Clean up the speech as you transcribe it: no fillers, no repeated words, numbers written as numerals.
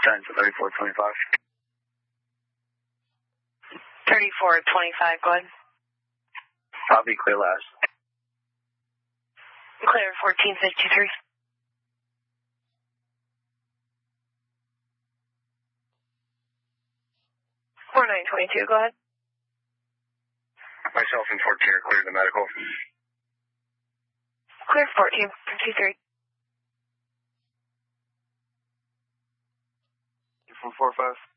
10 to 3425. 3425, go ahead. Copy, clear last. Clear 1453. Four 922, go ahead. Myself and 14 are clear to medical. Clear 1453. 445.